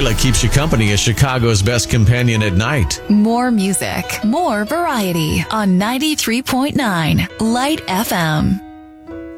Light keeps you company as Chicago's best companion at night. More music, more variety on 93.9 Light FM.